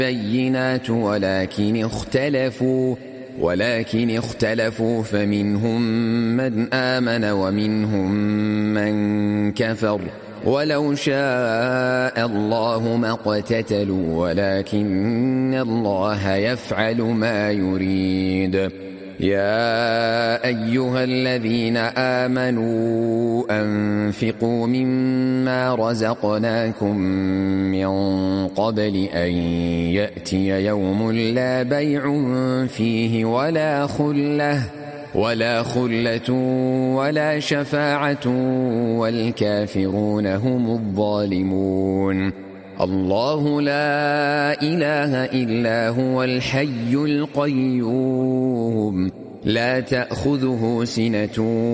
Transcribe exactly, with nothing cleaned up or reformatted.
بينات ولكن اختلفوا ولكن اختلفوا فمنهم من آمن ومنهم من كفر ولو شاء الله ما اقتتلوا ولكن الله يفعل ما يريد. يا أيها الذين آمنوا أنفقوا مما رزقناكم من قبل أن يأتي يوم لا بيع فيه ولا خلة ولا خلة ولا شفاعة والكافرون هم الظالمون. الله لا إله إلا هو الحي القيوم لا تأخذه سنة